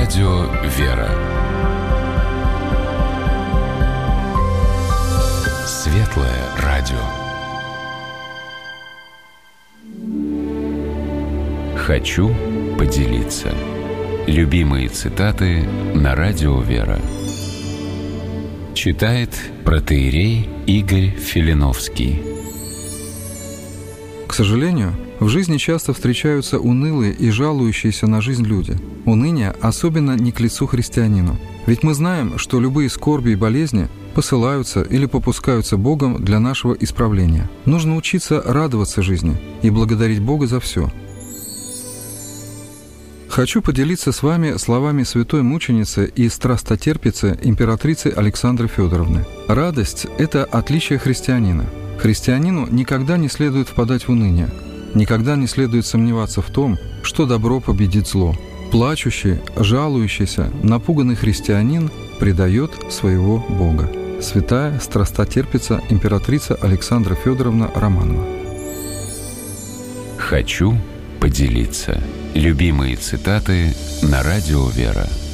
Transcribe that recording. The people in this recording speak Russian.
радио «Вера». Светлое радио. Хочу поделиться. Любимые цитаты на радио «Вера». Читает протоиерей Игорь Филиновский. К сожалению, в жизни часто встречаются унылые и жалующиеся на жизнь люди. Уныние особенно не к лицу христианину. Ведь мы знаем, что любые скорби и болезни посылаются или попускаются Богом для нашего исправления. Нужно учиться радоваться жизни и благодарить Бога за все. Хочу поделиться с вами словами святой мученицы и страстотерпицы императрицы Александры Федоровны. Радость – это отличие христианина. Христианину никогда не следует впадать в уныние, никогда не следует сомневаться в том, что добро победит зло. Плачущий, жалующийся, напуганный христианин предает своего Бога. Святая страстотерпица императрица Александра Федоровна Романова. Хочу поделиться. Любимые цитаты на радио «Вера».